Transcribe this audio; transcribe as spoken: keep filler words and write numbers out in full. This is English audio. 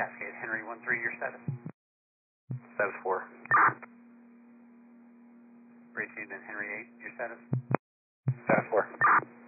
Cascade Henry one three, your status. Status four. Received in Henry eight, your status. Status four.